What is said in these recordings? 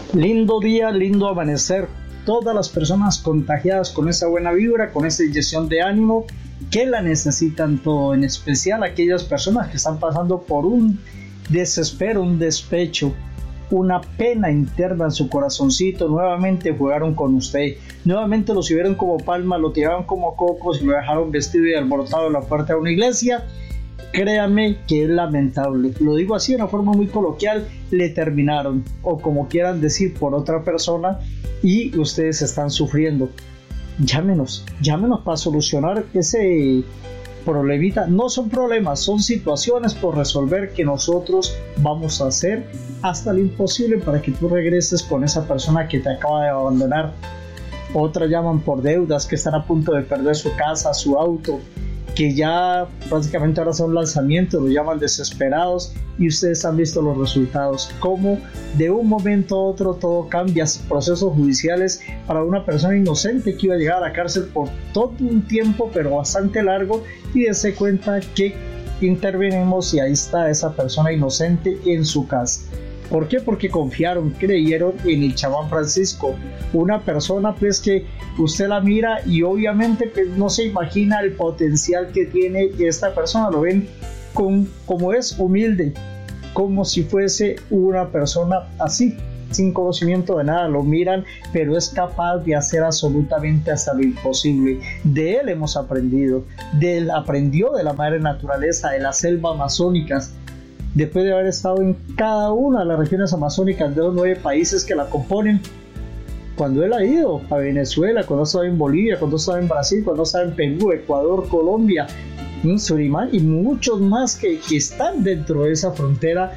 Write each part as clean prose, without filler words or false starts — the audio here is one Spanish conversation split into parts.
Lindo día, lindo amanecer. Todas las personas contagiadas con esa buena vibra, con esa inyección de ánimo, que la necesitan todo, en especial aquellas personas que están pasando por un desespero, un despecho, una pena interna en su corazoncito. Nuevamente jugaron con usted, nuevamente lo sirvieron como palma, lo tiraron como cocos y lo dejaron vestido y alborotado en la puerta de una iglesia. Créame que es lamentable, lo digo así de una forma muy coloquial, le terminaron, o como quieran decir, por otra persona, y ustedes están sufriendo. Llámenos para solucionar ese problemita. No son problemas, son situaciones por resolver que nosotros vamos a hacer hasta lo imposible para que tú regreses con esa persona que te acaba de abandonar. Otras llaman por deudas, que están a punto de perder su casa, su auto, que ya prácticamente ahora son lanzamientos, lo llaman desesperados, y ustedes han visto los resultados, como de un momento a otro todo cambia, procesos judiciales para una persona inocente que iba a llegar a la cárcel por todo un tiempo, pero bastante largo, y darse cuenta que intervenimos y ahí está esa persona inocente en su casa. ¿Por qué? Porque confiaron, creyeron en el chamán Francisco, una persona pues que usted la mira y obviamente pues no se imagina el potencial que tiene esta persona. Lo ven como es humilde, como si fuese una persona así, sin conocimiento de nada, lo miran, pero es capaz de hacer absolutamente hasta lo imposible. De él hemos aprendido, de él aprendió de la madre naturaleza, de la selva amazónicas. Después de haber estado en cada una de las regiones amazónicas de los 9 países que la componen, cuando él ha ido a Venezuela, cuando estaba en Bolivia, cuando estaba en Brasil, cuando estaba en Perú, Ecuador, Colombia, Surinam y muchos más que están dentro de esa frontera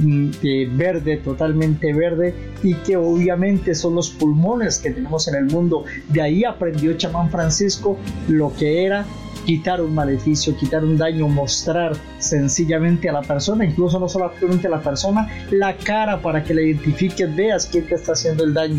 verde, totalmente verde, y que obviamente son los pulmones que tenemos en el mundo. De ahí aprendió chamán Francisco lo que era quitar un maleficio, quitar un daño, mostrar sencillamente a la persona, incluso no solamente a la persona, la cara para que la identifiques, veas quién te está haciendo el daño.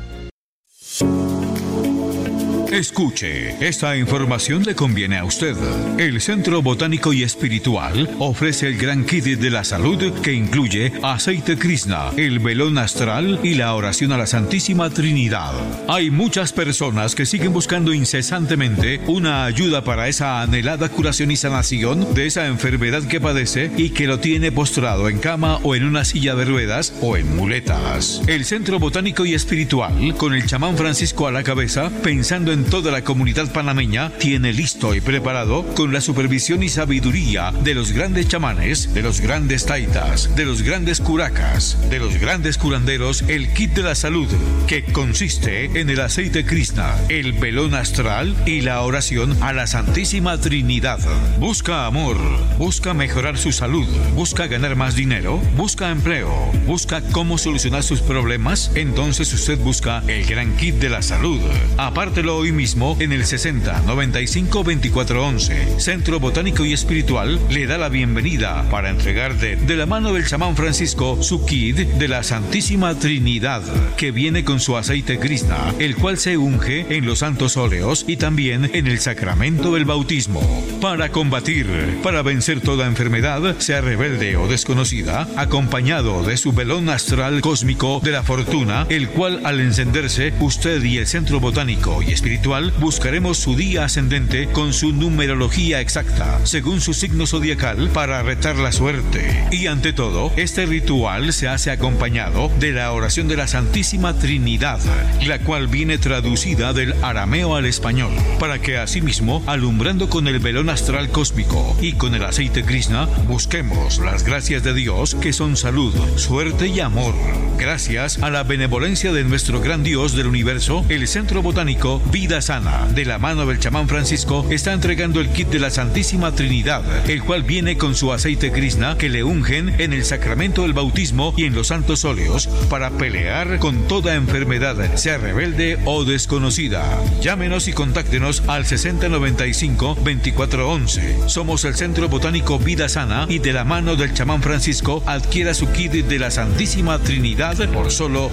Escuche, esta información le conviene a usted. El Centro Botánico y Espiritual ofrece el gran kit de la salud que incluye aceite Krishna, el velón astral y la oración a la Santísima Trinidad. Hay muchas personas que siguen buscando incesantemente una ayuda para esa anhelada curación y sanación de esa enfermedad que padece y que lo tiene postrado en cama o en una silla de ruedas o en muletas. El Centro Botánico y Espiritual, con el chamán Francisco a la cabeza, pensando en toda la comunidad panameña, tiene listo y preparado, con la supervisión y sabiduría de los grandes chamanes, de los grandes taitas, de los grandes curacas, de los grandes curanderos, el kit de la salud, que consiste en el aceite Krishna, el velón astral y la oración a la Santísima Trinidad. Busca amor, busca mejorar su salud, busca ganar más dinero, busca empleo, busca cómo solucionar sus problemas. Entonces usted busca el gran kit de la salud. Apártelo hoy mismo en el 60 95 24 11. Centro Botánico y Espiritual le da la bienvenida para entregar de la mano del chamán Francisco su kit de la Santísima Trinidad, que viene con su aceite Krishna, el cual se unge en los santos óleos y también en el sacramento del bautismo. Para combatir, para vencer toda enfermedad, sea rebelde o desconocida, acompañado de su velón astral cósmico de la fortuna, el cual al encenderse, usted y el Centro Botánico y Espiritual buscaremos su día ascendente con su numerología exacta, según su signo zodiacal, para retar la suerte. Y ante todo, este ritual se hace acompañado de la oración de la Santísima Trinidad, la cual viene traducida del arameo al español, para que asimismo, alumbrando con el velón astral cósmico y con el aceite Krishna, busquemos las gracias de Dios, que son salud, suerte y amor. Gracias a la benevolencia de nuestro gran Dios del universo, el Centro Botánico Vida Sana, de la mano del chamán Francisco, está entregando el kit de la Santísima Trinidad, el cual viene con su aceite Krishna, que le ungen en el sacramento del bautismo y en los santos óleos, para pelear con toda enfermedad, sea rebelde o desconocida. Llámenos y contáctenos al 60 95 24 11. Somos el Centro Botánico Vida Sana, y de la mano del chamán Francisco adquiera su kit de la Santísima Trinidad por solo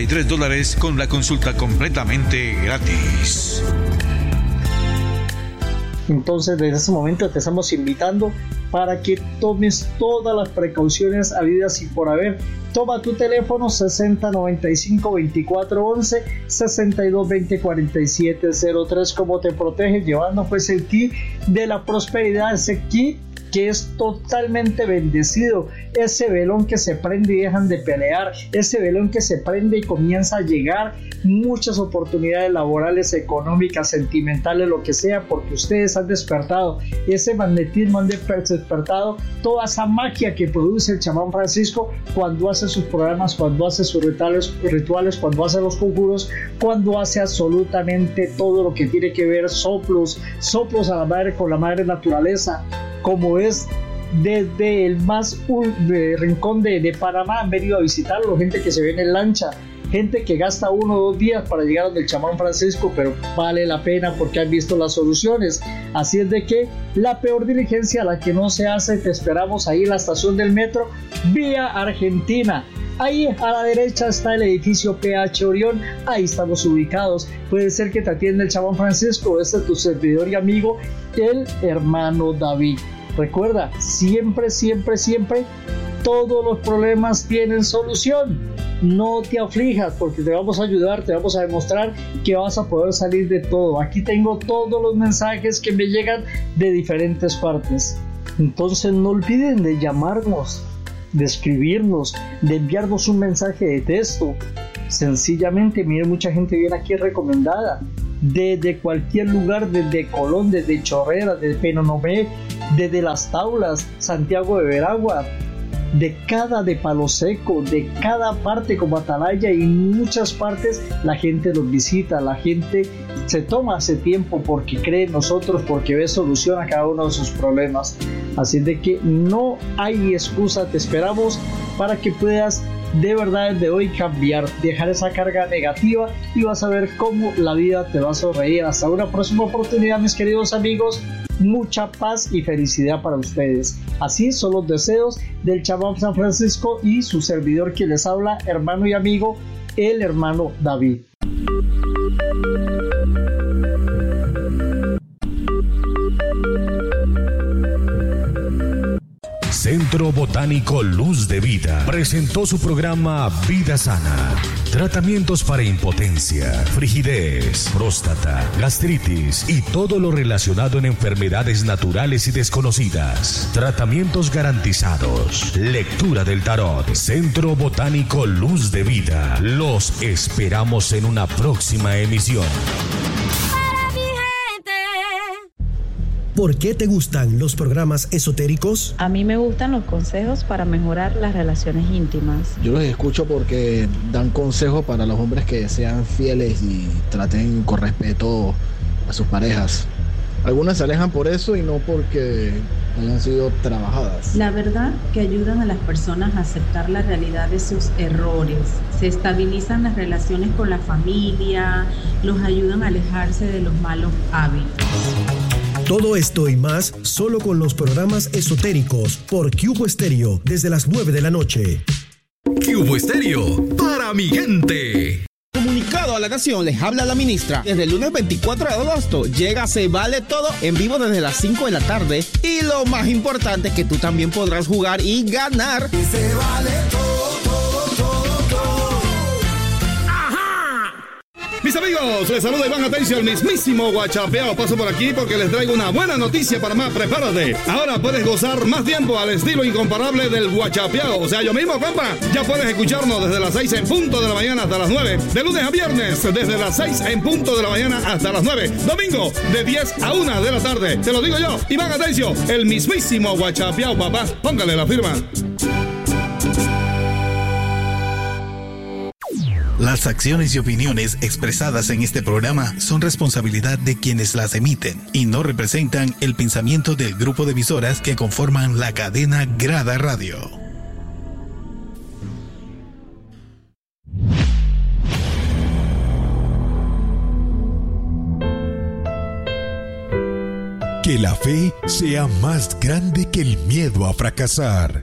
$33 con la consulta completamente gratis. Entonces desde ese momento te estamos invitando para que tomes todas las precauciones habidas y por haber. Toma tu teléfono 6095-2411, 6220-4703, como te protege, llevando pues el kit de la prosperidad, ese kit que es totalmente bendecido, ese velón que se prende y dejan de pelear, ese velón que se prende y comienza a llegar muchas oportunidades laborales, económicas, sentimentales, lo que sea, porque ustedes han despertado ese magnetismo, han despertado toda esa magia que produce el chamán Francisco cuando hace sus programas, cuando hace sus rituales, cuando hace los conjuros, cuando hace absolutamente todo lo que tiene que ver, soplos a la madre, con la madre naturaleza, como es desde el más rincón de Panamá. Han venido a visitarlo, gente que se viene en lancha, gente que gasta 1 o 2 días para llegar donde el chamán Francisco, pero vale la pena porque han visto las soluciones. Así es de que la peor diligencia, la que no se hace, te esperamos ahí en la estación del metro, vía Argentina. Ahí a la derecha está el edificio PH Orión, ahí estamos ubicados. Puede ser que te atienda el chamán Francisco, este es tu servidor y amigo, el hermano David. Recuerda, siempre, todos los problemas tienen solución. No te aflijas porque te vamos a ayudar, te vamos a demostrar que vas a poder salir de todo. Aquí tengo todos los mensajes que me llegan de diferentes partes. Entonces no olviden de llamarnos, de escribirnos, de enviarnos un mensaje de texto. Sencillamente, miren, mucha gente viene aquí recomendada desde cualquier lugar, desde Colón, desde Chorrera, desde Penonomé, desde Las Taulas, Santiago de Veragua, de Palo Seco, de cada parte como Atalaya y muchas partes. La gente los visita, la gente se toma ese tiempo porque cree en nosotros, porque ve solución a cada uno de sus problemas. Así de que no hay excusa, te esperamos para que puedas de verdad desde hoy cambiar, dejar esa carga negativa y vas a ver cómo la vida te va a sonreír. Hasta una próxima oportunidad, mis queridos amigos. Mucha paz y felicidad para ustedes. Así son los deseos del chamán San Francisco y su servidor que les habla, hermano y amigo, el hermano David. Centro Botánico Luz de Vida presentó su programa Vida Sana. Tratamientos para impotencia, frigidez, próstata, gastritis y todo lo relacionado en enfermedades naturales y desconocidas. Tratamientos garantizados. Lectura del tarot. Centro Botánico Luz de Vida. Los esperamos en una próxima emisión. ¿Por qué te gustan los programas esotéricos? A mí me gustan los consejos para mejorar las relaciones íntimas. Yo los escucho porque dan consejos para los hombres que sean fieles y traten con respeto a sus parejas. Algunas se alejan por eso y no porque hayan sido trabajadas. La verdad que ayudan a las personas a aceptar la realidad de sus errores. Se estabilizan las relaciones con la familia, los ayudan a alejarse de los malos hábitos. Todo esto y más solo con los programas esotéricos por Cubo Estéreo desde las 9 de la noche. Cubo Estéreo, para mi gente. Comunicado a la nación, les habla la ministra. Desde el lunes 24 de agosto llega Se Vale Todo en vivo desde las 5 de la tarde. Y lo más importante es que tú también podrás jugar y ganar. Y se vale todo. Mis amigos, les saluda Iván Atencio, el mismísimo Guachapeao. Paso por aquí porque les traigo una buena noticia para más. Prepárate. Ahora puedes gozar más tiempo al estilo incomparable del Guachapeao. O sea, yo mismo, compa. Ya puedes escucharnos desde las 6 en punto de la mañana hasta las 9. De lunes a viernes, desde las 6 en punto de la mañana hasta las 9. Domingo, de 10 a 1 de la tarde. Te lo digo yo, Iván Atencio, el mismísimo Guachapeao, papá. Póngale la firma. Las acciones y opiniones expresadas en este programa son responsabilidad de quienes las emiten y no representan el pensamiento del grupo de emisoras que conforman la cadena Grada Radio. Que la fe sea más grande que el miedo a fracasar.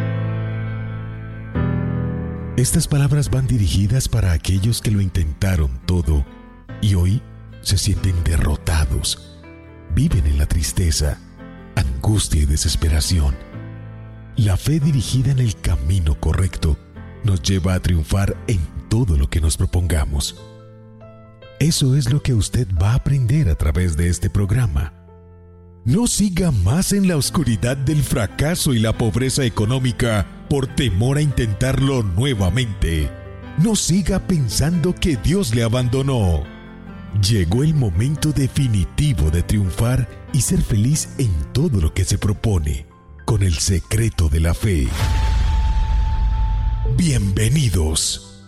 Estas palabras van dirigidas para aquellos que lo intentaron todo y hoy se sienten derrotados, viven en la tristeza angustia y desesperación. La fe dirigida en el camino correcto nos lleva a triunfar en todo lo que nos propongamos. Eso es lo que usted va a aprender a través de este programa. No siga más en la oscuridad del fracaso y la pobreza económica por temor a intentarlo nuevamente. No siga pensando que Dios le abandonó. Llegó el momento definitivo de triunfar y ser feliz en todo lo que se propone, con el secreto de la fe. Bienvenidos.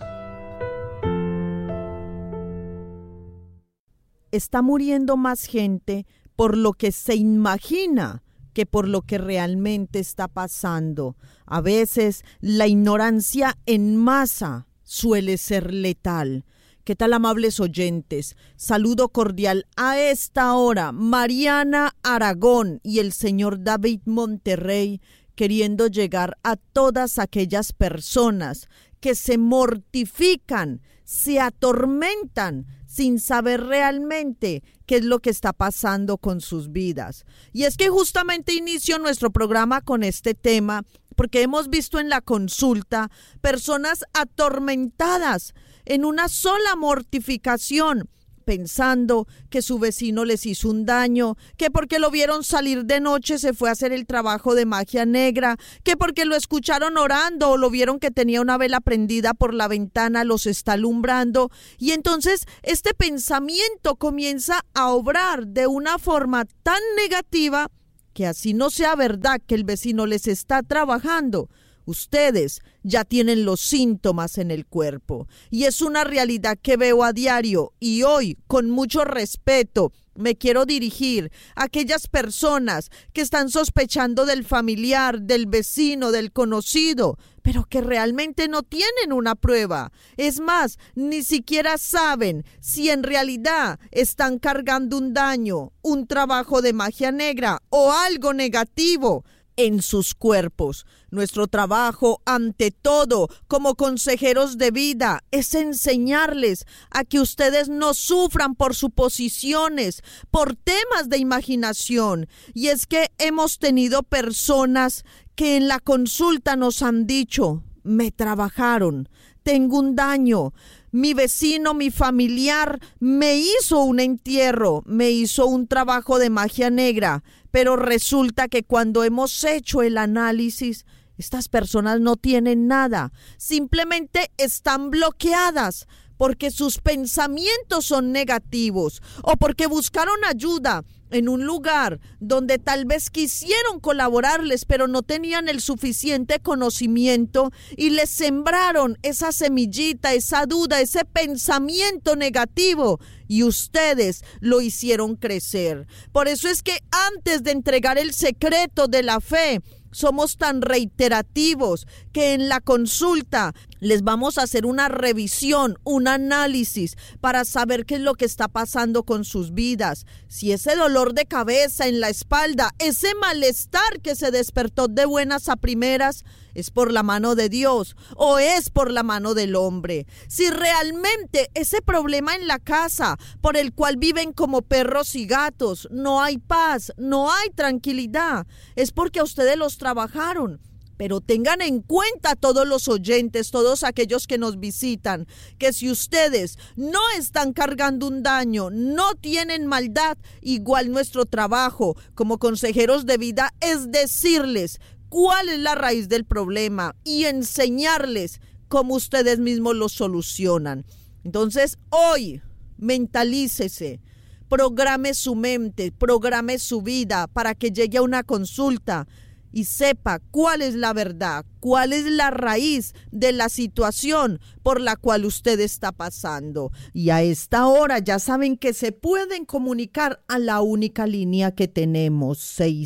Está muriendo más gente por lo que se imagina que por lo que realmente está pasando. A veces la ignorancia en masa suele ser letal. ¿Qué tal, amables oyentes? Saludo cordial a esta hora, Mariana Aragón y el señor David Monterrey, queriendo llegar a todas aquellas personas que se mortifican, se atormentan, sin saber realmente qué es lo que está pasando con sus vidas. Y es que justamente inicio nuestro programa con este tema, porque hemos visto en la consulta personas atormentadas en una sola mortificación, pensando que su vecino les hizo un daño, que porque lo vieron salir de noche se fue a hacer el trabajo de magia negra, que porque lo escucharon orando o lo vieron que tenía una vela prendida por la ventana los está alumbrando. Y entonces este pensamiento comienza a obrar de una forma tan negativa que así no sea verdad que el vecino les está trabajando, ustedes ya tienen los síntomas en el cuerpo. Y es una realidad que veo a diario. Y hoy, con mucho respeto, me quiero dirigir a aquellas personas que están sospechando del familiar, del vecino, del conocido, pero que realmente no tienen una prueba. Es más, ni siquiera saben si en realidad están cargando un daño, un trabajo de magia negra o algo negativo en sus cuerpos. Nuestro trabajo, ante todo, como consejeros de vida, es enseñarles a que ustedes no sufran por suposiciones, por temas de imaginación. Y es que hemos tenido personas que en la consulta nos han dicho: me trabajaron, tengo un daño, mi vecino, mi familiar me hizo un entierro, me hizo un trabajo de magia negra. Pero resulta que cuando hemos hecho el análisis, estas personas no tienen nada, simplemente están bloqueadas porque sus pensamientos son negativos o porque buscaron ayuda en un lugar donde tal vez quisieron colaborarles, pero no tenían el suficiente conocimiento y les sembraron esa semillita, esa duda, ese pensamiento negativo y ustedes lo hicieron crecer. Por eso es que antes de entregar el secreto de la fe, somos tan reiterativos que en la consulta les vamos a hacer una revisión, un análisis para saber qué es lo que está pasando con sus vidas. Si ese dolor de cabeza en la espalda, ese malestar que se despertó de buenas a primeras, es por la mano de Dios o es por la mano del hombre. Si realmente ese problema en la casa por el cual viven como perros y gatos, no hay paz, no hay tranquilidad, es porque a ustedes los trabajaron. Pero tengan en cuenta todos los oyentes, todos aquellos que nos visitan, que si ustedes no están cargando un daño, no tienen maldad, igual nuestro trabajo como consejeros de vida es decirles cuál es la raíz del problema y enseñarles cómo ustedes mismos lo solucionan. Entonces, hoy, mentalícese, programe su mente, programe su vida para que llegue a una consulta y sepa cuál es la verdad, cuál es la raíz de la situación por la cual usted está pasando. Y a esta hora ya saben que se pueden comunicar a la única línea que tenemos,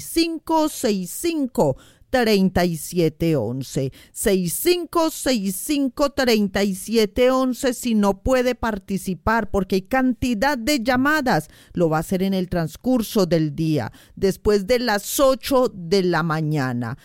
6565-3711, 6565-3711. Si no puede participar porque hay cantidad de llamadas, lo va a hacer en el transcurso del día, después de las 8 de la mañana.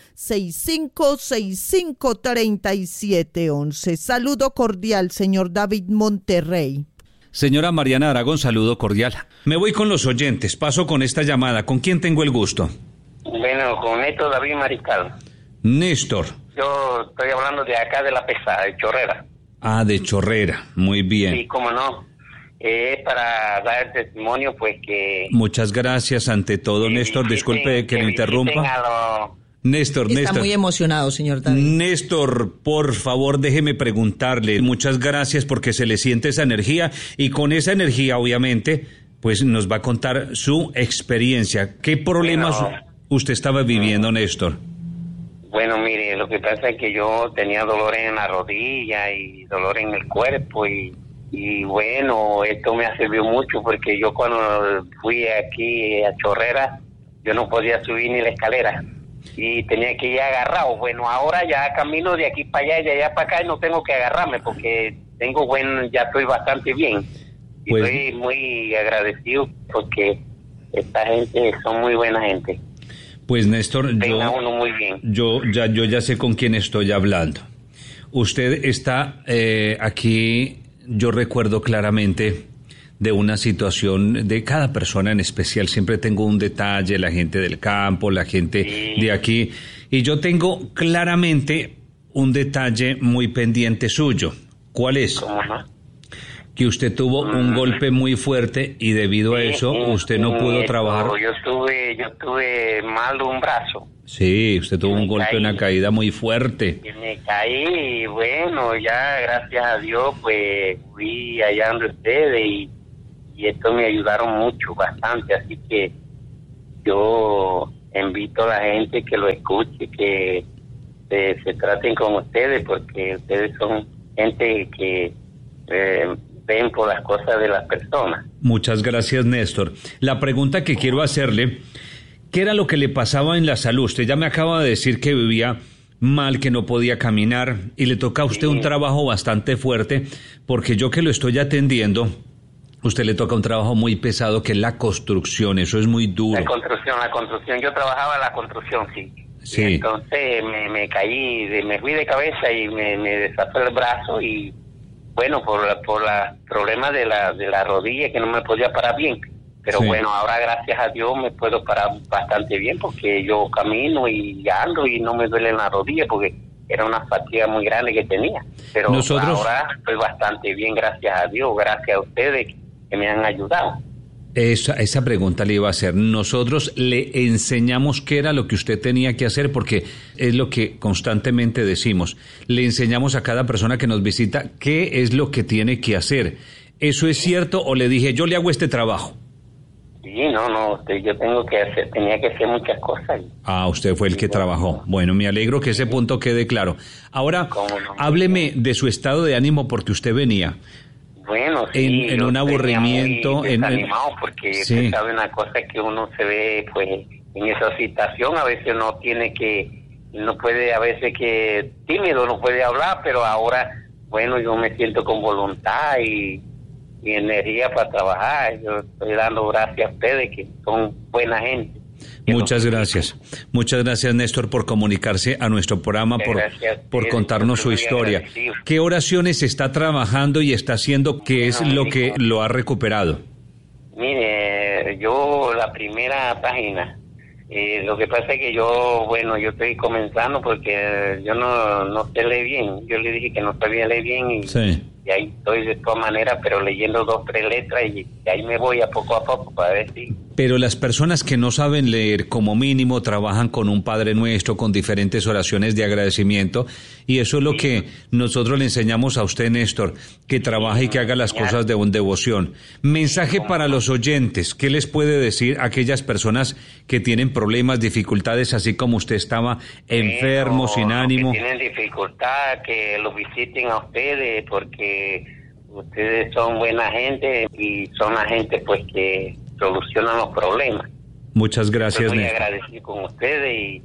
6565-3711. Saludo cordial, señor David Monterrey. Señora Mariana Aragón, saludo cordial. Me voy con los oyentes, paso con esta llamada. ¿Con quién tengo el gusto? Bueno, con Néstor David Mariscal. Néstor. Yo estoy hablando de acá de La Pesada, de Chorrera. Ah, de Chorrera, muy bien. Sí, cómo no. Es para dar el testimonio, pues que... Muchas gracias ante todo, Néstor. Disculpe que lo interrumpa. Néstor. Está muy emocionado, señor David. Néstor, por favor, déjeme preguntarle. Muchas gracias porque se le siente esa energía y con esa energía, obviamente, pues nos va a contar su experiencia. ¿Qué problemas usted estaba viviendo, Néstor? Bueno, mire, lo que pasa es que yo tenía dolores en la rodilla y dolor en el cuerpo y bueno, esto me ha servido mucho porque yo cuando fui aquí a Chorrera, yo no podía subir ni la escalera y tenía que ir agarrado. Bueno, ahora ya camino de aquí para allá y de allá para acá y no tengo que agarrarme porque ya estoy bastante bien. Y pues, estoy muy agradecido porque esta gente son muy buena gente. Pues Néstor, yo ya sé con quién estoy hablando. Usted está aquí, yo recuerdo claramente de una situación de cada persona en especial. Siempre tengo un detalle, la gente del campo, la gente de aquí. Y yo tengo claramente un detalle muy pendiente suyo. ¿Cuál es? ¿Cómo no? Que usted tuvo un golpe muy fuerte y debido a eso usted no pudo trabajar. Yo tuve mal un brazo. Sí, usted tuvo un golpe, una caída muy fuerte. Y me caí y bueno, ya gracias a Dios pues fui allá donde ustedes y esto me ayudaron mucho, bastante, así que yo invito a la gente que lo escuche, que se traten con ustedes porque ustedes son gente que ven por las cosas de las personas. Muchas gracias, Néstor. La pregunta que quiero hacerle, ¿qué era lo que le pasaba en la salud? Usted ya me acaba de decir que vivía mal, que no podía caminar y le toca a usted un trabajo bastante fuerte, porque yo que lo estoy atendiendo, usted le toca un trabajo muy pesado que es la construcción, eso es muy duro. La construcción, yo trabajaba en la construcción, sí. Sí. Y entonces me caí, me fui de cabeza y me desató el brazo y bueno, por la problema de la rodilla que no me podía parar bien. Pero bueno, ahora gracias a Dios me puedo parar bastante bien porque yo camino y ando y no me duele la rodilla porque era una fatiga muy grande que tenía. Pero ahora estoy bastante bien, gracias a Dios, gracias a ustedes que me han ayudado. Esa pregunta le iba a hacer. Nosotros le enseñamos qué era lo que usted tenía que hacer porque es lo que constantemente decimos. Le enseñamos a cada persona que nos visita qué es lo que tiene que hacer. ¿Eso es cierto o le dije yo le hago este trabajo? Sí, no, yo tenía que hacer muchas cosas. Ah, usted fue el que trabajó. Bueno, me alegro que ese punto quede claro. Ahora, hábleme de su estado de ánimo porque usted venía. Bueno, sí, en un aburrimiento, desanimado porque usted sabe una cosa que uno se ve pues en esa situación, a veces no puede, a veces que tímido, no puede hablar, pero ahora, bueno, yo me siento con voluntad y energía para trabajar. Yo estoy dando gracias a ustedes que son buena gente. Muchas gracias, Néstor, por comunicarse a nuestro programa, por contarnos su historia. ¿Qué oraciones está trabajando y está haciendo? ¿Qué es lo que lo ha recuperado? Mire, yo la primera página, lo que pasa es que yo estoy comenzando porque yo no sé leer bien. Yo le dije que no sabía leer bien y ahí estoy de todas maneras, pero leyendo 2, 3 letras y ahí me voy a poco para ver si... Pero las personas que no saben leer, como mínimo, trabajan con un Padre Nuestro, con diferentes oraciones de agradecimiento, y eso es lo que nosotros le enseñamos a usted, Néstor, que trabaje y que haga las cosas de devoción. Mensaje para los oyentes, ¿qué les puede decir a aquellas personas que tienen problemas, dificultades, así como usted estaba enfermo, sin ánimo? Que tienen dificultad, que los visiten a ustedes, porque ustedes son buena gente y son la gente pues que solucionan los problemas. Muchas gracias, Estoy muy agradecido con ustedes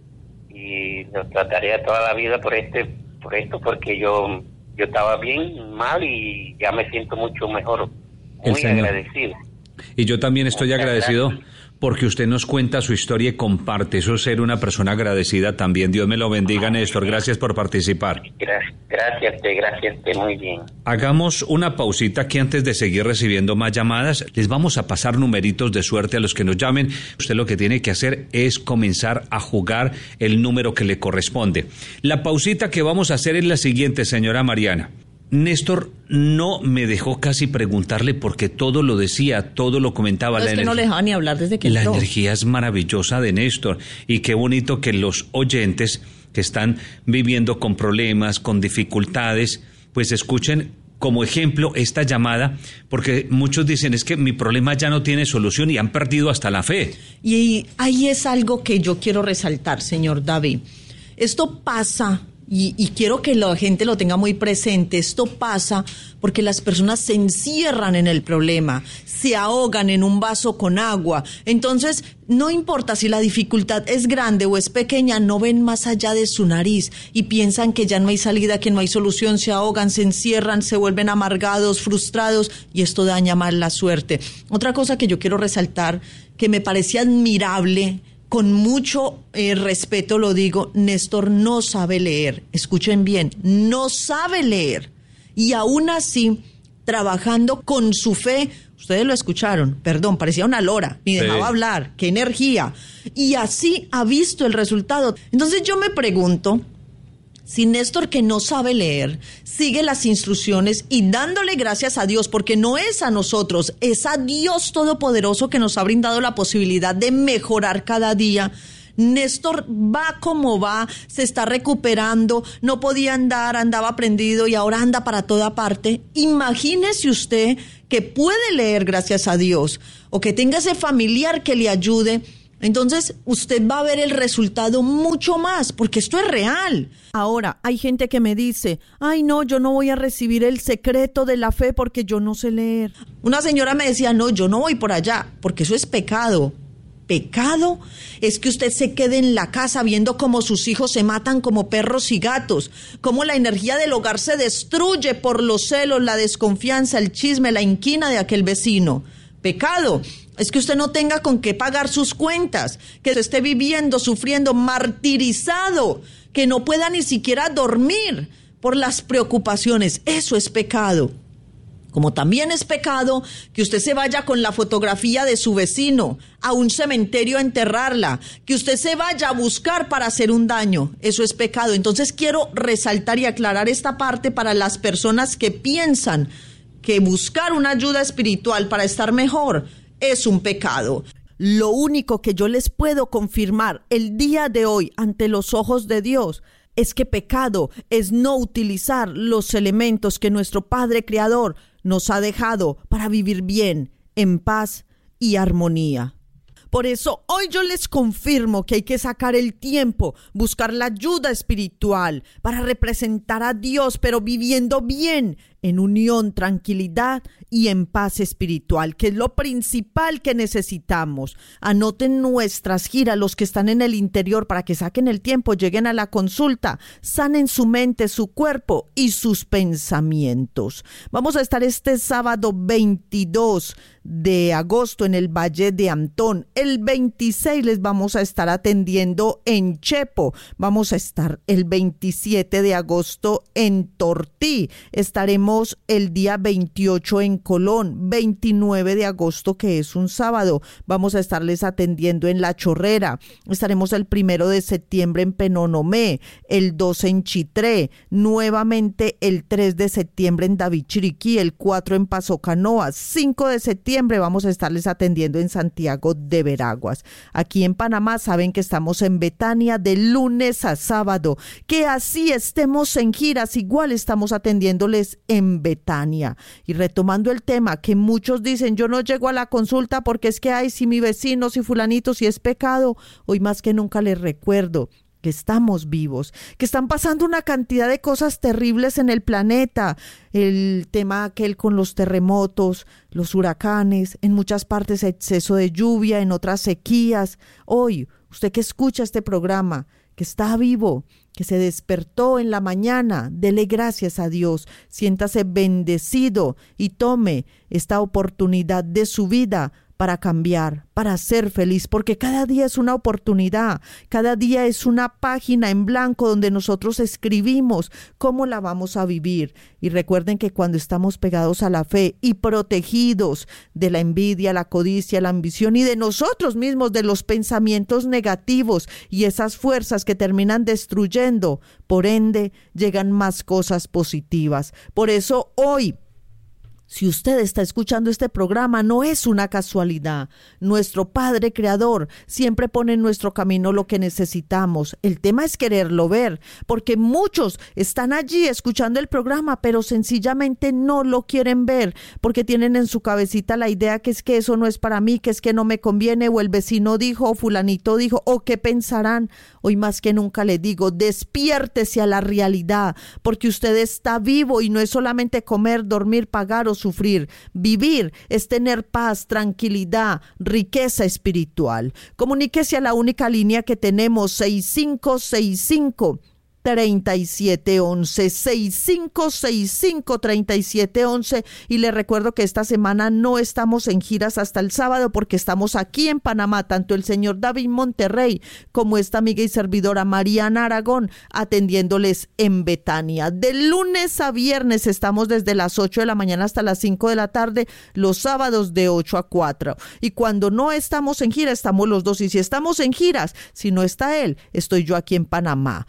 y los trataré toda la vida por esto porque yo estaba bien mal y ya me siento mucho mejor. Muy agradecido. Y yo también estoy agradecido porque usted nos cuenta su historia y comparte. Eso es ser una persona agradecida también. Dios me lo bendiga, Néstor. Gracias por participar. Gracias, muy bien. Hagamos una pausita aquí antes de seguir recibiendo más llamadas. Les vamos a pasar numeritos de suerte a los que nos llamen. Usted lo que tiene que hacer es comenzar a jugar el número que le corresponde. La pausita que vamos a hacer es la siguiente, señora Mariana. Néstor no me dejó casi preguntarle porque todo lo decía, todo lo comentaba. No, es que no le dejaba ni hablar desde que la entró. energía es maravillosa de Néstor y qué bonito que los oyentes que están viviendo con problemas, con dificultades, pues escuchen como ejemplo esta llamada, porque muchos dicen es que mi problema ya no tiene solución y han perdido hasta la fe. Y ahí es algo que yo quiero resaltar, señor David. Esto pasa... Y quiero que la gente lo tenga muy presente. Esto pasa porque las personas se encierran en el problema, se ahogan en un vaso con agua. Entonces, no importa si la dificultad es grande o es pequeña, no ven más allá de su nariz y piensan que ya no hay salida, que no hay solución, se ahogan, se encierran, se vuelven amargados, frustrados y esto daña más la suerte. Otra cosa que yo quiero resaltar, que me parecía admirable, con mucho respeto lo digo, Néstor no sabe leer. Escuchen bien, no sabe leer. Y aún así, trabajando con su fe, ustedes lo escucharon, perdón, parecía una lora, ni dejaba hablar, qué energía. Y así ha visto el resultado. Entonces yo me pregunto, si Néstor, que no sabe leer, sigue las instrucciones y dándole gracias a Dios, porque no es a nosotros, es a Dios Todopoderoso que nos ha brindado la posibilidad de mejorar cada día. Néstor va como va, se está recuperando, no podía andar, andaba prendido y ahora anda para toda parte. Imagínese usted que puede leer gracias a Dios o que tenga ese familiar que le ayude. Entonces usted va a ver el resultado mucho más, porque esto es real. Ahora, hay gente que me dice, ay no, yo no voy a recibir el secreto de la fe porque yo no sé leer. Una señora me decía, no, yo no voy por allá, porque eso es pecado. Pecado es que usted se quede en la casa viendo cómo sus hijos se matan como perros y gatos, cómo la energía del hogar se destruye por los celos, la desconfianza, el chisme, la inquina de aquel vecino. Pecado es que usted no tenga con qué pagar sus cuentas, que esté viviendo, sufriendo, martirizado, que no pueda ni siquiera dormir por las preocupaciones. Eso es pecado. Como también es pecado que usted se vaya con la fotografía de su vecino a un cementerio a enterrarla, que usted se vaya a buscar para hacer un daño. Eso es pecado. Entonces quiero resaltar y aclarar esta parte para las personas que piensan que buscar una ayuda espiritual para estar mejor es un pecado. Lo único que yo les puedo confirmar el día de hoy ante los ojos de Dios es que pecado es no utilizar los elementos que nuestro Padre Creador nos ha dejado para vivir bien, en paz y armonía. Por eso hoy yo les confirmo que hay que sacar el tiempo, buscar la ayuda espiritual para representar a Dios, pero viviendo bien, en unión, tranquilidad y en paz espiritual, que es lo principal que necesitamos. Anoten nuestras giras, los que están en el interior, para que saquen el tiempo, lleguen a la consulta, sanen su mente, su cuerpo y sus pensamientos. Vamos a estar este sábado 22 de agosto en el Valle de Antón. El 26 les vamos a estar atendiendo en Chepo. Vamos a estar el 27 de agosto en Tortí. Estaremos el día 28 en Colón, 29 de agosto, que es un sábado. Vamos a estarles atendiendo en La Chorrera. Estaremos el 1 de septiembre en Penonomé, el 2 en Chitré, nuevamente el 3 de septiembre en David Chiriquí, el 4 en Paso Canoa, 5 de septiembre vamos a estarles atendiendo en Santiago de Veraguas. Aquí en Panamá saben que estamos en Betania de lunes a sábado, que así estemos en giras, igual estamos atendiéndoles en Betania. Y retomando el tema que muchos dicen, yo no llego a la consulta porque es que hay, si mi vecino, si fulanito, si es pecado. Hoy más que nunca les recuerdo que estamos vivos, que están pasando una cantidad de cosas terribles en el planeta. El tema aquel con los terremotos, los huracanes, en muchas partes exceso de lluvia, en otras sequías. Hoy, usted que escucha este programa, que está vivo, que se despertó en la mañana, dele gracias a Dios, siéntase bendecido y tome esta oportunidad de su vida para cambiar, para ser feliz, porque cada día es una oportunidad, cada día es una página en blanco donde nosotros escribimos cómo la vamos a vivir. Y recuerden que cuando estamos pegados a la fe y protegidos de la envidia, la codicia, la ambición y de nosotros mismos, de los pensamientos negativos y esas fuerzas que terminan destruyendo, por ende, llegan más cosas positivas. Por eso hoy, si usted está escuchando este programa, no es una casualidad. Nuestro Padre Creador siempre pone en nuestro camino lo que necesitamos. El tema es quererlo ver, porque muchos están allí escuchando el programa, pero sencillamente no lo quieren ver, porque tienen en su cabecita la idea que es que eso no es para mí, que es que no me conviene, o el vecino dijo, o fulanito dijo, o qué pensarán. Hoy más que nunca le digo, despiértese a la realidad, porque usted está vivo y no es solamente comer, dormir, pagar o sufrir. Vivir es tener paz, tranquilidad, riqueza espiritual. Comuníquese a la única línea que tenemos, 6565-3711, 6565-3711, y le recuerdo que esta semana no estamos en giras hasta el sábado porque estamos aquí en Panamá, tanto el señor David Monterrey como esta amiga y servidora Mariana Aragón atendiéndoles en Betania. De lunes a viernes estamos desde las 8 de la mañana hasta las 5 de la tarde, los sábados de 8 a 4, y cuando no estamos en gira estamos los dos, y si estamos en giras, si no está él, estoy yo aquí en Panamá.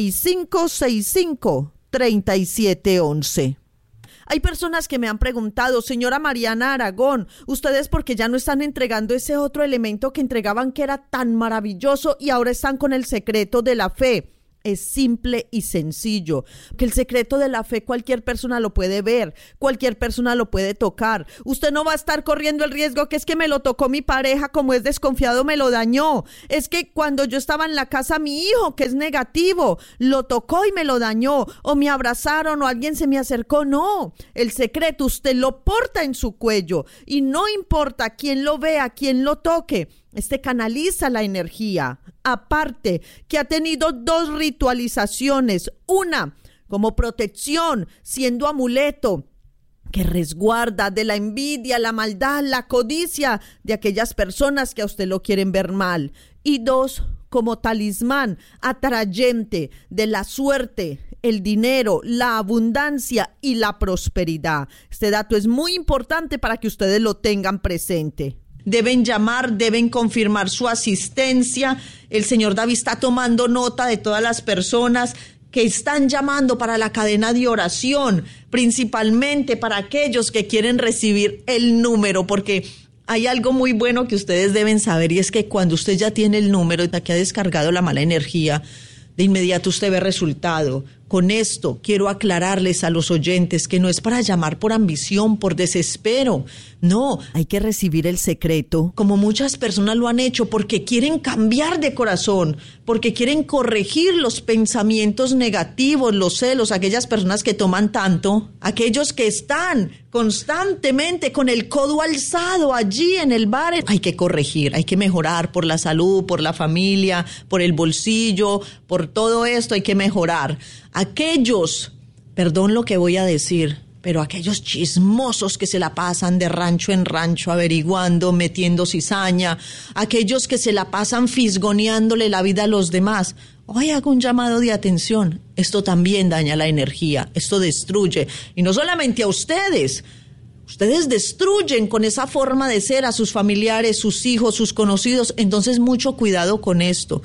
6565-3711. Hay personas que me han preguntado, señora Mariana Aragón, ¿ustedes por qué ya no están entregando ese otro elemento que entregaban que era tan maravilloso y ahora están con el secreto de la fe? Es simple y sencillo, que el secreto de la fe cualquier persona lo puede ver, cualquier persona lo puede tocar. Usted no va a estar corriendo el riesgo que es que me lo tocó mi pareja, como es desconfiado me lo dañó. Es que cuando yo estaba en la casa mi hijo, que es negativo, lo tocó y me lo dañó, o me abrazaron o alguien se me acercó. No, el secreto usted lo porta en su cuello y no importa quién lo vea, quién lo toque. Este canaliza la energía. Aparte, que ha tenido 2 ritualizaciones. Una, como protección, siendo amuleto, que resguarda de la envidia, la maldad, la codicia de aquellas personas que a usted lo quieren ver mal. Y 2, como talismán atrayente de la suerte, el dinero, la abundancia y la prosperidad. Este dato es muy importante para que ustedes lo tengan presente. Deben llamar, deben confirmar su asistencia. El señor David está tomando nota de todas las personas que están llamando para la cadena de oración, principalmente para aquellos que quieren recibir el número, porque hay algo muy bueno que ustedes deben saber, y es que cuando usted ya tiene el número, que ha descargado la mala energía, de inmediato usted ve resultado. Con esto quiero aclararles a los oyentes que no es para llamar por ambición, por desespero. No, hay que recibir el secreto, como muchas personas lo han hecho, porque quieren cambiar de corazón, porque quieren corregir los pensamientos negativos, los celos, aquellas personas que toman tanto, aquellos que están constantemente con el codo alzado allí en el bar. Hay que corregir, hay que mejorar por la salud, por la familia, por el bolsillo, por todo esto hay que mejorar. Aquellos, perdón lo que voy a decir, pero aquellos chismosos que se la pasan de rancho en rancho averiguando, metiendo cizaña, aquellos que se la pasan fisgoneándole la vida a los demás, hoy hago un llamado de atención. Esto también daña la energía, esto destruye, y no solamente a ustedes. Ustedes destruyen con esa forma de ser a sus familiares, sus hijos, sus conocidos, entonces mucho cuidado con esto.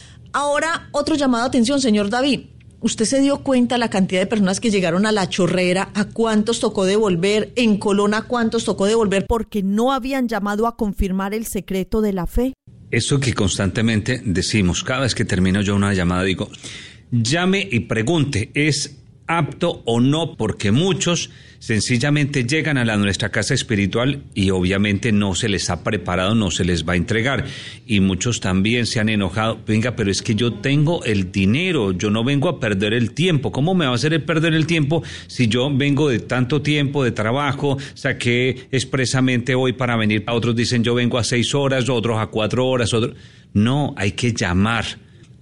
Ahora, otro llamado de atención, señor David. ¿Usted se dio cuenta la cantidad de personas que llegaron a La Chorrera? ¿A cuántos tocó devolver? ¿En Colón a cuántos tocó devolver? Porque no habían llamado a confirmar el secreto de la fe. Eso que constantemente decimos, cada vez que termino yo una llamada digo, llame y pregunte, ¿es apto o no? Porque muchos sencillamente llegan a nuestra casa espiritual y obviamente no se les ha preparado, no se les va a entregar, y muchos también se han enojado. Venga, pero es que yo tengo el dinero, yo no vengo a perder el tiempo. ¿Cómo me va a hacer perder el tiempo si yo vengo de tanto tiempo de trabajo? Saqué expresamente hoy para venir. Otros dicen yo vengo a 6 horas, otros a 4 horas, otros. No, hay que llamar.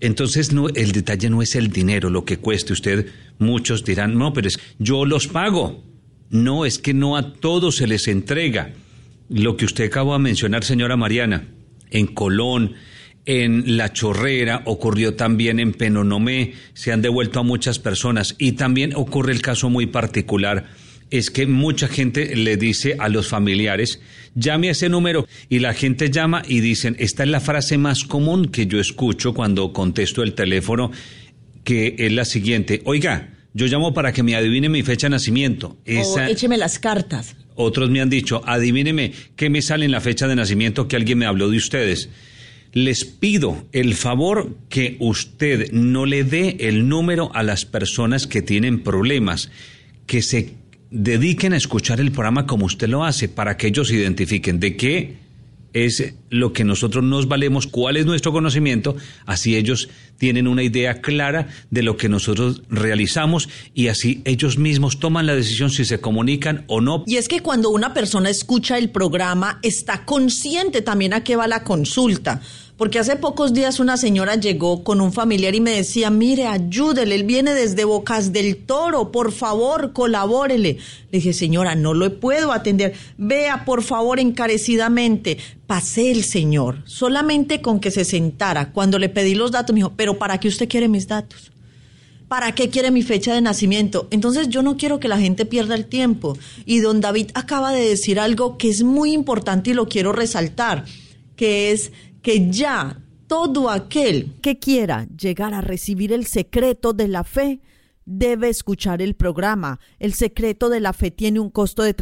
Entonces el detalle no es el dinero, lo que cueste. Muchos dirán, no, pero yo los pago. No, es que no a todos se les entrega. Lo que usted acaba de mencionar, señora Mariana, en Colón, en La Chorrera, ocurrió también en Penonomé, se han devuelto a muchas personas. Y también ocurre el caso muy particular, es que mucha gente le dice a los familiares, llame a ese número, y la gente llama y dicen, esta es la frase más común que yo escucho cuando contesto el teléfono, que es la siguiente: oiga, yo llamo para que me adivine mi fecha de nacimiento. Écheme las cartas. Otros me han dicho, adivíneme qué me sale en la fecha de nacimiento que alguien me habló de ustedes. Les pido el favor que usted no le dé el número a las personas que tienen problemas, que se dediquen a escuchar el programa como usted lo hace, para que ellos identifiquen de qué es lo que nosotros nos valemos, cuál es nuestro conocimiento, así ellos tienen una idea clara de lo que nosotros realizamos y así ellos mismos toman la decisión si se comunican o no. Y es que cuando una persona escucha el programa, está consciente también a qué va la consulta. Porque hace pocos días una señora llegó con un familiar y me decía, mire, ayúdele, él viene desde Bocas del Toro, por favor, colabórele. Le dije, señora, no lo puedo atender, vea, por favor, encarecidamente. Pasé el señor, solamente con que se sentara. Cuando le pedí los datos, me dijo, pero ¿para qué usted quiere mis datos? ¿Para qué quiere mi fecha de nacimiento? Entonces yo no quiero que la gente pierda el tiempo. Y don David acaba de decir algo que es muy importante y lo quiero resaltar, que es que ya todo aquel que quiera llegar a recibir el secreto de la fe debe escuchar el programa. El secreto de la fe tiene un costo de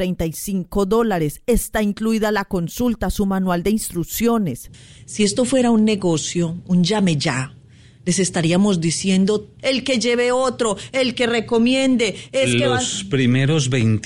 $35. Está incluida la consulta, su manual de instrucciones. Si esto fuera un negocio, un llame ya, les estaríamos diciendo, el que lleve otro, el que recomiende, es que los primeros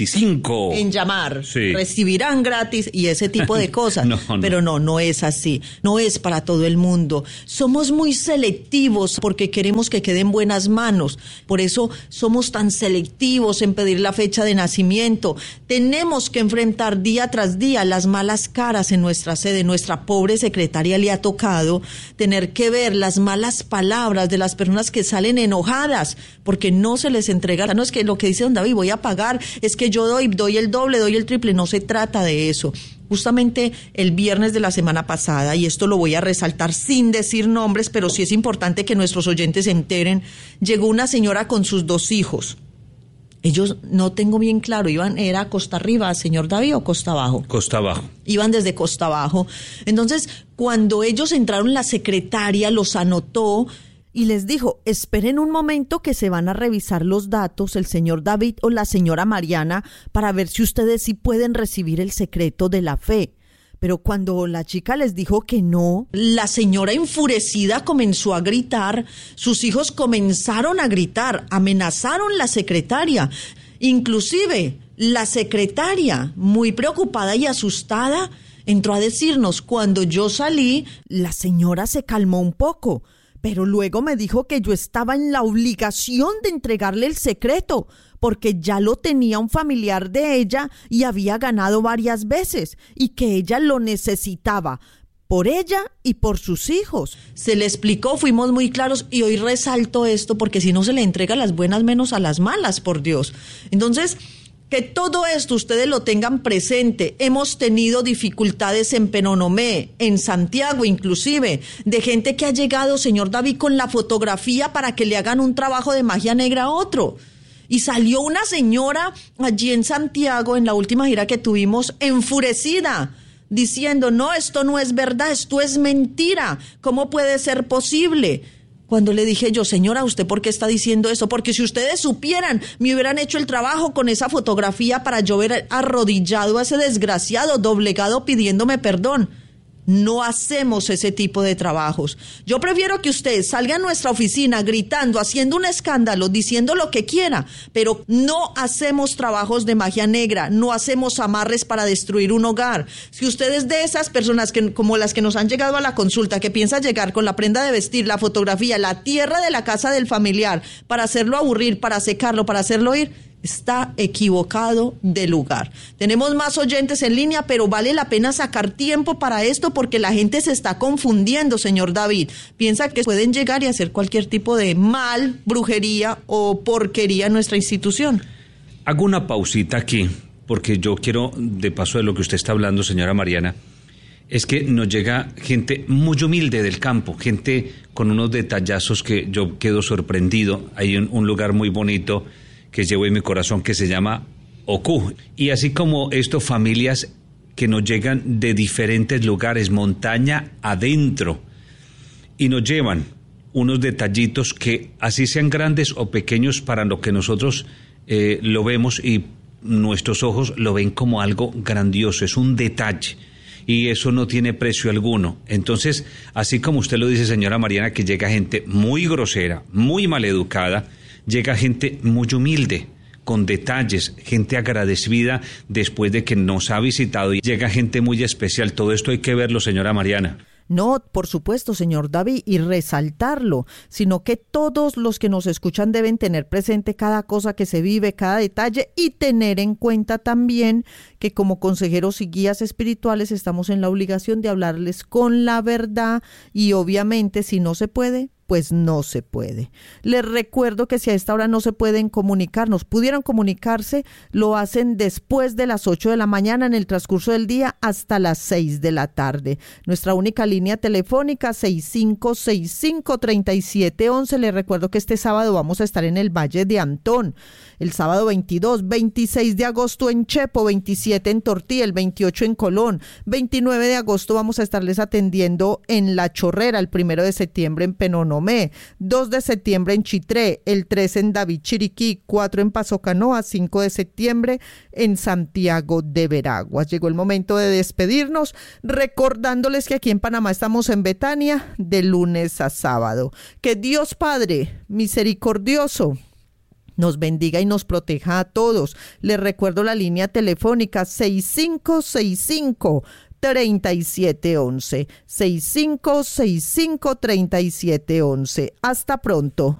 25 en llamar, sí, recibirán gratis y ese tipo de cosas. No. Pero no es así, no es para todo el mundo. Somos muy selectivos porque queremos que quede en buenas manos. Por eso somos tan selectivos en pedir la fecha de nacimiento. Tenemos que enfrentar día tras día las malas caras en nuestra sede. Nuestra pobre secretaria le ha tocado tener que ver las malas palabras de las personas que salen enojadas porque no se les entrega. No es que lo que dice don David, voy a pagar, es que yo doy el doble, doy el triple. No se trata de eso. Justamente el viernes de la semana pasada, y esto lo voy a resaltar sin decir nombres, pero sí es importante que nuestros oyentes se enteren, llegó una señora con sus 2 hijos. Ellos, no tengo bien claro, ¿era costa arriba, señor David, o costa abajo? Costa abajo. Iban desde costa abajo. Entonces, cuando ellos entraron, la secretaria los anotó y les dijo, esperen un momento que se van a revisar los datos, el señor David o la señora Mariana, para ver si ustedes sí pueden recibir el secreto de la fe. Pero cuando la chica les dijo que no, la señora enfurecida comenzó a gritar, sus hijos comenzaron a gritar, amenazaron la secretaria. Inclusive la secretaria, muy preocupada y asustada, entró a decirnos, cuando yo salí, la señora se calmó un poco, pero luego me dijo que yo estaba en la obligación de entregarle el secreto, porque ya lo tenía un familiar de ella y había ganado varias veces, y que ella lo necesitaba por ella y por sus hijos. Se le explicó, fuimos muy claros, y hoy resalto esto porque si no se le entrega las buenas menos a las malas, por Dios. Entonces, que todo esto ustedes lo tengan presente. Hemos tenido dificultades en Penonomé, en Santiago inclusive, de gente que ha llegado, señor David, con la fotografía para que le hagan un trabajo de magia negra a otro. Y salió una señora allí en Santiago, en la última gira que tuvimos, enfurecida, diciendo, no, esto no es verdad, esto es mentira, ¿cómo puede ser posible? Cuando le dije yo, señora, ¿usted por qué está diciendo eso? Porque si ustedes supieran, me hubieran hecho el trabajo con esa fotografía para yo ver arrodillado a ese desgraciado, doblegado, pidiéndome perdón. No hacemos ese tipo de trabajos. Yo prefiero que usted salga a nuestra oficina gritando, haciendo un escándalo, diciendo lo que quiera, pero no hacemos trabajos de magia negra, no hacemos amarres para destruir un hogar. Si usted es de esas personas que, como las que nos han llegado a la consulta, que piensa llegar con la prenda de vestir, la fotografía, la tierra de la casa del familiar, para hacerlo aburrir, para secarlo, para hacerlo ir, está equivocado de lugar. Tenemos más oyentes en línea, pero vale la pena sacar tiempo para esto porque la gente se está confundiendo, señor David. Piensa que pueden llegar y hacer cualquier tipo de mal, brujería o porquería en nuestra institución. Hago una pausita aquí, porque yo quiero, de paso de lo que usted está hablando, señora Mariana, es que nos llega gente muy humilde del campo, gente con unos detallazos que yo quedo sorprendido. Hay un lugar muy bonito que llevo en mi corazón que se llama Ocú. Y así como esto, familias que nos llegan de diferentes lugares, montaña adentro, y nos llevan unos detallitos que así sean grandes o pequeños para lo que nosotros lo vemos y nuestros ojos lo ven como algo grandioso, es un detalle. Y eso no tiene precio alguno. Entonces, así como usted lo dice, señora Mariana, que llega gente muy grosera, muy maleducada, llega gente muy humilde, con detalles, gente agradecida después de que nos ha visitado, y llega gente muy especial. Todo esto hay que verlo, señora Mariana. No, por supuesto, señor David, y resaltarlo, sino que todos los que nos escuchan deben tener presente cada cosa que se vive, cada detalle, y tener en cuenta también que como consejeros y guías espirituales estamos en la obligación de hablarles con la verdad, y obviamente si no se puede, pues no se puede. Les recuerdo que si a esta hora no se pueden comunicarnos, pudieran comunicarse, lo hacen después de las 8 de la mañana en el transcurso del día hasta las 6 de la tarde. Nuestra única línea telefónica 6565-3711. Les recuerdo que este sábado vamos a estar en el Valle de Antón, el sábado 22, 26 de agosto en Chepo, 27 en Tortilla, el 28 en Colón, 29 de agosto vamos a estarles atendiendo en La Chorrera, el 1 de septiembre en Penonomé, 2 de septiembre en Chitré, el 3 en David Chiriquí, 4 en Paso Canoa, 5 de septiembre en Santiago de Veraguas. Llegó el momento de despedirnos, recordándoles que aquí en Panamá estamos en Betania de lunes a sábado. Que Dios Padre misericordioso nos bendiga y nos proteja a todos. Les recuerdo la línea telefónica 6565-3711. 6565-3711. Hasta pronto.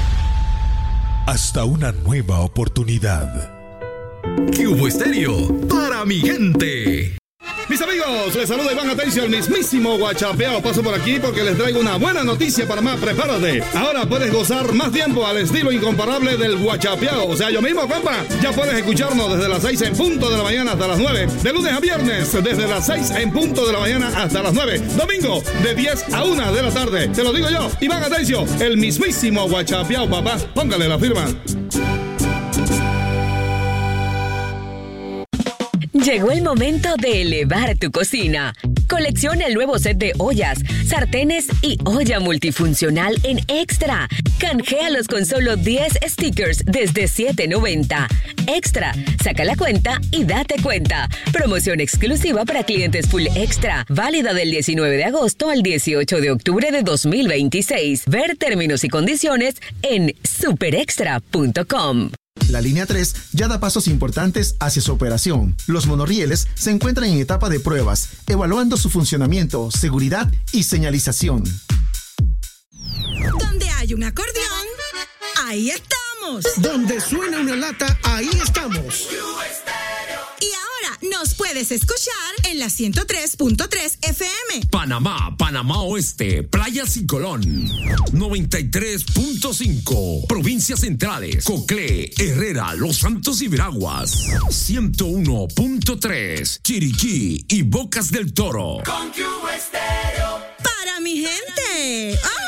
Hasta una nueva oportunidad. Cubo Estéreo, para mi gente. Mis amigos, les saluda Iván Atencio, el mismísimo Guachapeao. Paso por aquí porque les traigo una buena noticia para más. Prepárate. Ahora puedes gozar más tiempo al estilo incomparable del Guachapeao. O sea, yo mismo, compa. Ya puedes escucharnos desde las 6 en punto de la mañana hasta las 9. De lunes a viernes, desde las 6 en punto de la mañana hasta las 9. Domingo, de 10 a 1 de la tarde. Te lo digo yo, Iván Atencio, el mismísimo Guachapeao, papá. Póngale la firma. Llegó el momento de elevar tu cocina. Colecciona el nuevo set de ollas, sartenes y olla multifuncional en Extra. Canjealos con solo 10 stickers desde $7.90. Extra, saca la cuenta y date cuenta. Promoción exclusiva para clientes Full Extra. Válida del 19 de agosto al 18 de octubre de 2026. Ver términos y condiciones en superextra.com. La línea 3 ya da pasos importantes hacia su operación. Los monorrieles se encuentran en etapa de pruebas, evaluando su funcionamiento, seguridad y señalización. Donde hay un acordeón, ahí estamos. Donde suena una lata, ahí estamos. Y ahora nos puedes escuchar en la 103.3 FM. Panamá, Panamá Oeste, Playas y Colón. 93.5. Provincias Centrales, Coclé, Herrera, Los Santos y Veraguas. 101.3. Chiriquí y Bocas del Toro. Con Cubo Estéreo. Para mi gente.